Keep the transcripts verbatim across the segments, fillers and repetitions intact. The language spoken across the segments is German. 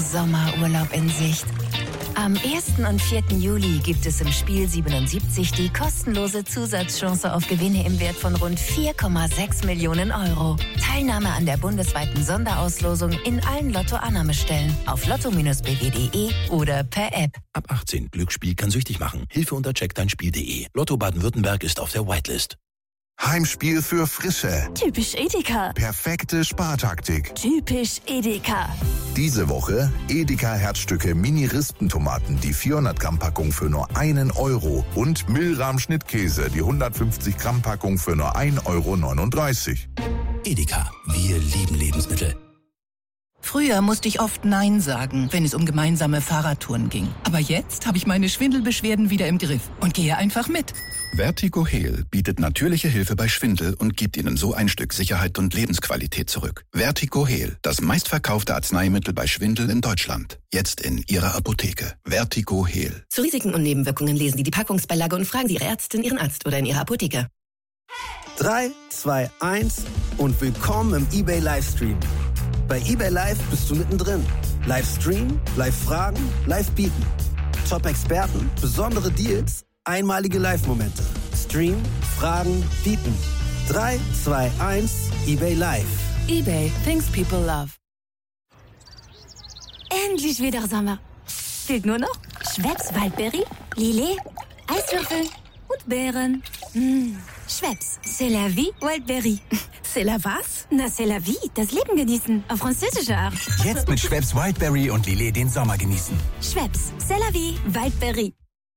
Sommerurlaub in Sicht. Am ersten und vierten Juli gibt es im Spiel siebenundsiebzig die kostenlose Zusatzchance auf Gewinne im Wert von rund vier Komma sechs Millionen Euro. Teilnahme an der bundesweiten Sonderauslosung in allen Lotto-Annahmestellen auf lotto Bindestrich b w punkt de oder per App. Ab achtzehn. Glücksspiel kann süchtig machen. Hilfe unter check dein spiel punkt de. Lotto Baden-Württemberg ist auf der Whitelist. Heimspiel für Frische. Typisch Edeka. Perfekte Spartaktik. Typisch Edeka. Diese Woche Edeka Herzstücke Mini-Rispentomaten, die vierhundert Gramm Packung für nur einen Euro und Milram Schnittkäse, die hundertfünfzig Gramm Packung für nur ein Euro neununddreißig. Edeka, wir lieben Lebensmittel. Früher musste ich oft Nein sagen, wenn es um gemeinsame Fahrradtouren ging. Aber jetzt habe ich meine Schwindelbeschwerden wieder im Griff und gehe einfach mit. Vertigo Heal bietet natürliche Hilfe bei Schwindel und gibt Ihnen so ein Stück Sicherheit und Lebensqualität zurück. Vertigo Heal, das meistverkaufte Arzneimittel bei Schwindel in Deutschland. Jetzt in Ihrer Apotheke. Vertigo Heal. Zu Risiken und Nebenwirkungen lesen Sie die Packungsbeilage und fragen Sie Ihre Ärztin, Ihren Arzt oder in Ihrer Apotheke. drei, zwei, eins und willkommen im eBay Livestream. Bei eBay Live bist du mittendrin. Live streamen, live fragen, live bieten. Top-Experten, besondere Deals, einmalige Live-Momente. Stream, fragen, bieten. drei, zwei, eins, eBay Live. eBay, things people love. Endlich wieder Sommer. Fehlt nur noch Schweppes Waldberry, Lillet, Eiswürfel und Beeren. Mmh. Schweppes, c'est la vie, Wildberry. C'est la was? Na, c'est la vie, das Leben genießen. Auf französische Art. Jetzt mit Schweppes Wildberry und Lillet den Sommer genießen. Schweppes, c'est la vie, Wildberry.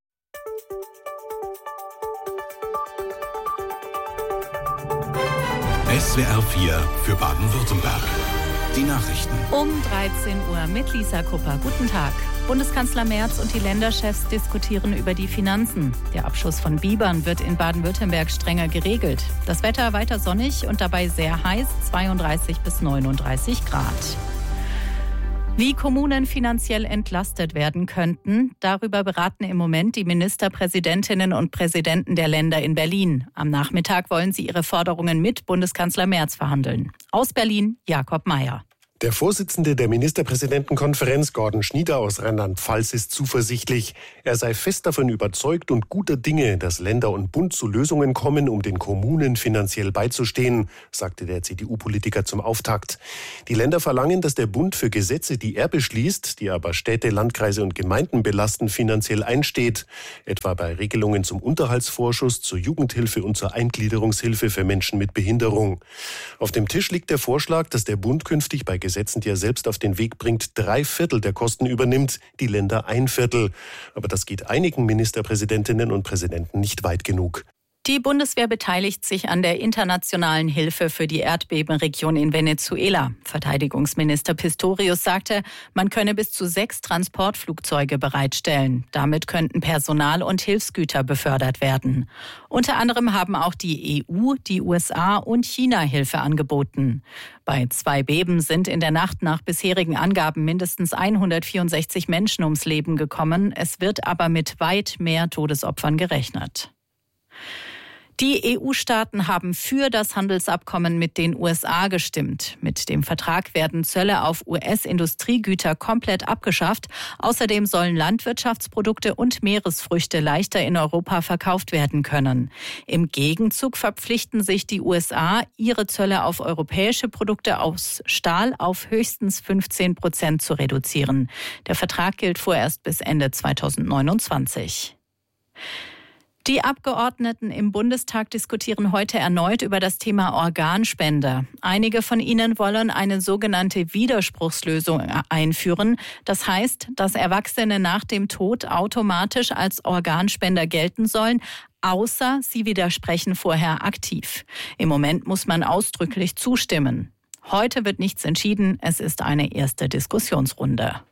S W R vier für Baden-Württemberg. Die Nachrichten. Um dreizehn Uhr mit Lisa Kupper. Guten Tag. Bundeskanzler Merz und die Länderchefs diskutieren über die Finanzen. Der Abschuss von Bibern wird in Baden-Württemberg strenger geregelt. Das Wetter weiter sonnig und dabei sehr heiß, zweiunddreißig bis neununddreißig Grad. Wie Kommunen finanziell entlastet werden könnten, darüber beraten im Moment die Ministerpräsidentinnen und Präsidenten der Länder in Berlin. Am Nachmittag wollen sie ihre Forderungen mit Bundeskanzler Merz verhandeln. Aus Berlin, Jakob Mayer. Der Vorsitzende der Ministerpräsidentenkonferenz, Gordon Schnieder aus Rheinland-Pfalz, ist zuversichtlich. Er sei fest davon überzeugt und guter Dinge, dass Länder und Bund zu Lösungen kommen, um den Kommunen finanziell beizustehen, sagte der C D U-Politiker zum Auftakt. Die Länder verlangen, dass der Bund für Gesetze, die er beschließt, die aber Städte, Landkreise und Gemeinden belasten, finanziell einsteht. Etwa bei Regelungen zum Unterhaltsvorschuss, zur Jugendhilfe und zur Eingliederungshilfe für Menschen mit Behinderung. Auf dem Tisch liegt der Vorschlag, dass der Bund künftig bei Gesetzen, die er selbst auf den Weg bringt, drei Viertel der Kosten übernimmt, die Länder ein Viertel. Aber das geht einigen Ministerpräsidentinnen und Präsidenten nicht weit genug. Die Bundeswehr beteiligt sich an der internationalen Hilfe für die Erdbebenregion in Venezuela. Verteidigungsminister Pistorius sagte, man könne bis zu sechs Transportflugzeuge bereitstellen. Damit könnten Personal und Hilfsgüter befördert werden. Unter anderem haben auch die E U, die U S A und China Hilfe angeboten. Bei zwei Beben sind in der Nacht nach bisherigen Angaben mindestens hundertvierundsechzig Menschen ums Leben gekommen. Es wird aber mit weit mehr Todesopfern gerechnet. Die E U-Staaten haben für das Handelsabkommen mit den U S A gestimmt. Mit dem Vertrag werden Zölle auf U S-Industriegüter komplett abgeschafft. Außerdem sollen Landwirtschaftsprodukte und Meeresfrüchte leichter in Europa verkauft werden können. Im Gegenzug verpflichten sich die U S A, ihre Zölle auf europäische Produkte aus Stahl auf höchstens fünfzehn Prozent zu reduzieren. Der Vertrag gilt vorerst bis Ende zweitausendneunundzwanzig. Die Abgeordneten im Bundestag diskutieren heute erneut über das Thema Organspende. Einige von ihnen wollen eine sogenannte Widerspruchslösung einführen. Das heißt, dass Erwachsene nach dem Tod automatisch als Organspender gelten sollen, außer sie widersprechen vorher aktiv. Im Moment muss man ausdrücklich zustimmen. Heute wird nichts entschieden. Es ist eine erste Diskussionsrunde.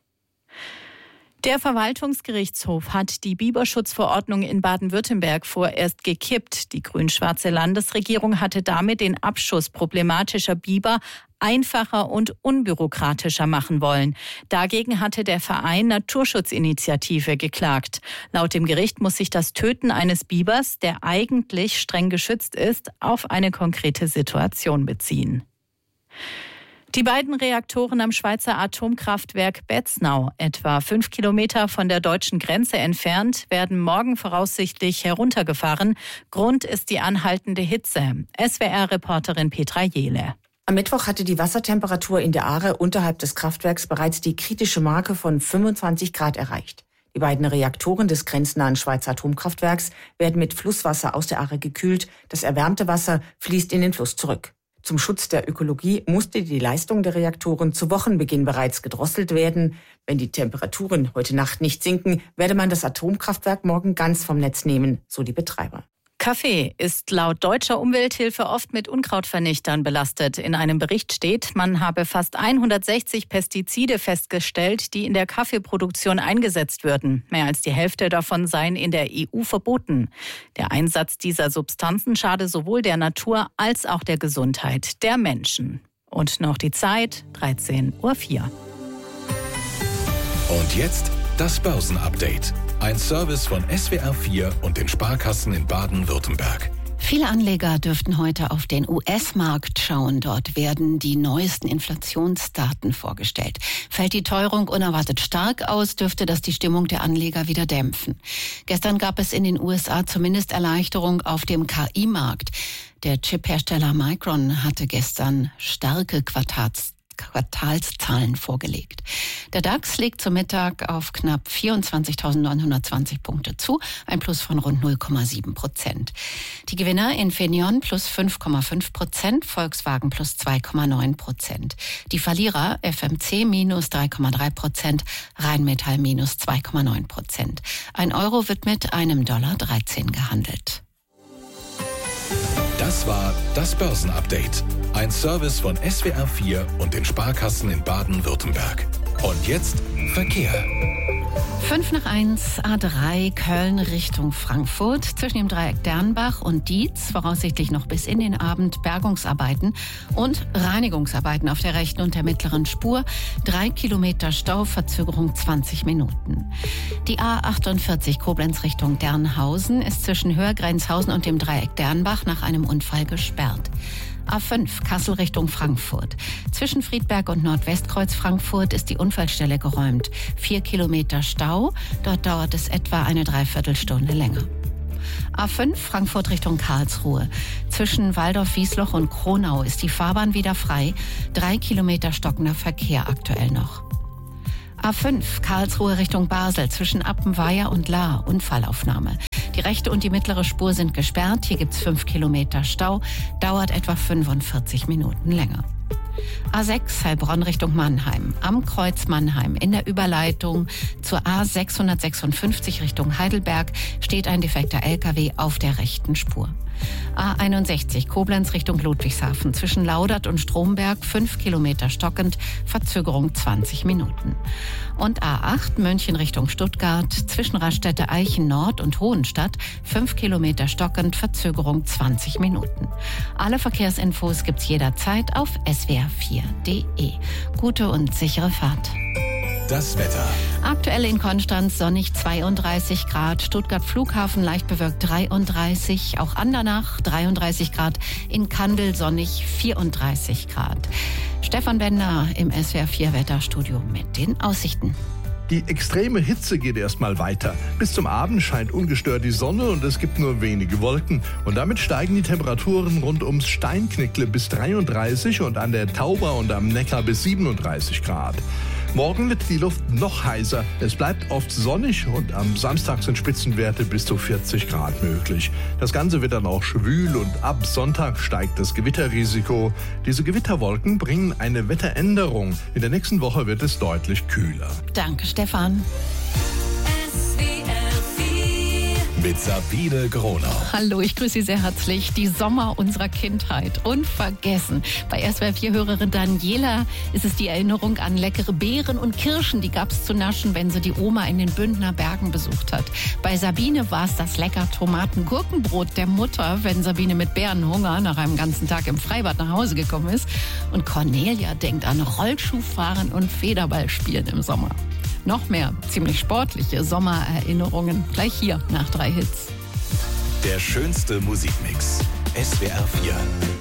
Der Verwaltungsgerichtshof hat die Biberschutzverordnung in Baden-Württemberg vorerst gekippt. Die grün-schwarze Landesregierung hatte damit den Abschuss problematischer Biber einfacher und unbürokratischer machen wollen. Dagegen hatte der Verein Naturschutzinitiative geklagt. Laut dem Gericht muss sich das Töten eines Bibers, der eigentlich streng geschützt ist, auf eine konkrete Situation beziehen. Die beiden Reaktoren am Schweizer Atomkraftwerk Betznau, etwa fünf Kilometer von der deutschen Grenze entfernt, werden morgen voraussichtlich heruntergefahren. Grund ist die anhaltende Hitze. S W R-Reporterin Petra Jehle. Am Mittwoch hatte die Wassertemperatur in der Aare unterhalb des Kraftwerks bereits die kritische Marke von fünfundzwanzig Grad erreicht. Die beiden Reaktoren des grenznahen Schweizer Atomkraftwerks werden mit Flusswasser aus der Aare gekühlt. Das erwärmte Wasser fließt in den Fluss zurück. Zum Schutz der Ökologie musste die Leistung der Reaktoren zu Wochenbeginn bereits gedrosselt werden. Wenn die Temperaturen heute Nacht nicht sinken, werde man das Atomkraftwerk morgen ganz vom Netz nehmen, so die Betreiber. Kaffee ist laut deutscher Umwelthilfe oft mit Unkrautvernichtern belastet. In einem Bericht steht, man habe fast hundertsechzig Pestizide festgestellt, die in der Kaffeeproduktion eingesetzt würden. Mehr als die Hälfte davon seien in der E U verboten. Der Einsatz dieser Substanzen schade sowohl der Natur als auch der Gesundheit der Menschen. Und noch die Zeit, dreizehn Uhr vier. Und jetzt das Börsenupdate. Ein Service von S W R vier und den Sparkassen in Baden-Württemberg. Viele Anleger dürften heute auf den U S-Markt schauen. Dort werden die neuesten Inflationsdaten vorgestellt. Fällt die Teuerung unerwartet stark aus, dürfte das die Stimmung der Anleger wieder dämpfen. Gestern gab es in den U S A zumindest Erleichterung auf dem K I-Markt. Der Chiphersteller Micron hatte gestern starke Quartals Quartalszahlen vorgelegt. Der DAX legt zum Mittag auf knapp vierundzwanzigtausendneunhundertzwanzig Punkte zu, ein Plus von rund null Komma sieben Prozent. Die Gewinner Infineon plus fünf Komma fünf Prozent, Volkswagen plus zwei Komma neun Prozent. Die Verlierer F M C minus drei Komma drei Prozent, Rheinmetall minus zwei Komma neun Prozent. Ein Euro wird mit einem Dollar dreizehn gehandelt. Das war das Börsenupdate. Ein Service von S W R vier und den Sparkassen in Baden-Württemberg. Und jetzt Verkehr. fünf nach eins, A drei, Köln Richtung Frankfurt. Zwischen dem Dreieck Dernbach und Dietz, voraussichtlich noch bis in den Abend, Bergungsarbeiten und Reinigungsarbeiten auf der rechten und der mittleren Spur. Drei Kilometer Stau, Verzögerung zwanzig Minuten. Die A achtundvierzig Koblenz Richtung Dernhausen ist zwischen Höhergrenzhausen und dem Dreieck Dernbach nach einem Unfall gesperrt. A fünf Kassel Richtung Frankfurt. Zwischen Friedberg und Nordwestkreuz Frankfurt ist die Unfallstelle geräumt. Vier Kilometer Stau, dort dauert es etwa eine Dreiviertelstunde länger. A fünf Frankfurt Richtung Karlsruhe. Zwischen Waldorf-Wiesloch und Kronau ist die Fahrbahn wieder frei. Drei Kilometer stockender Verkehr aktuell noch. A fünf Karlsruhe Richtung Basel. Zwischen Appenweier und Lahr Unfallaufnahme. Die rechte und die mittlere Spur sind gesperrt. Hier gibt's fünf Kilometer Stau. Dauert etwa fünfundvierzig Minuten länger. A sechs Heilbronn Richtung Mannheim. Am Kreuz Mannheim in der Überleitung zur A sechshundertsechsundfünfzig Richtung Heidelberg steht ein defekter L K W auf der rechten Spur. A einundsechzig Koblenz Richtung Ludwigshafen. Zwischen Laudert und Stromberg fünf Kilometer stockend, Verzögerung zwanzig Minuten. Und A acht München Richtung Stuttgart. Zwischen Raststätte Eichen Nord und Hohenstadt fünf Kilometer stockend, Verzögerung zwanzig Minuten. Alle Verkehrsinfos gibt's jederzeit auf S W R vier punkt de. Gute und sichere Fahrt. Das Wetter. Aktuell in Konstanz sonnig zweiunddreißig Grad, Stuttgart Flughafen leicht bewölkt dreiunddreißig, auch Andernach dreiunddreißig Grad, in Kandel sonnig vierunddreißig Grad. Stefan Bender im S W R vier Wetterstudio mit den Aussichten. Die extreme Hitze geht erstmal weiter. Bis zum Abend scheint ungestört die Sonne und es gibt nur wenige Wolken. Und damit steigen die Temperaturen rund ums Steinknickle bis dreiunddreißig und an der Tauber und am Neckar bis siebenunddreißig Grad. Morgen wird die Luft noch heißer. Es bleibt oft sonnig und am Samstag sind Spitzenwerte bis zu vierzig Grad möglich. Das Ganze wird dann auch schwül und ab Sonntag steigt das Gewitterrisiko. Diese Gewitterwolken bringen eine Wetteränderung. In der nächsten Woche wird es deutlich kühler. Danke, Stefan. Mit Sabine Gronau. Hallo, ich grüße Sie sehr herzlich. Die Sommer unserer Kindheit. Unvergessen. Bei S W R vier-Hörerin Daniela ist es die Erinnerung an leckere Beeren und Kirschen. Die gab es zu naschen, wenn sie die Oma in den Bündner Bergen besucht hat. Bei Sabine war es das lecker Tomaten-Gurkenbrot der Mutter, wenn Sabine mit Bärenhunger nach einem ganzen Tag im Freibad nach Hause gekommen ist. Und Cornelia denkt an Rollschuhfahren und Federballspielen im Sommer. Noch mehr ziemlich sportliche Sommererinnerungen gleich hier nach drei Hits. Der schönste Musikmix. S W R vier.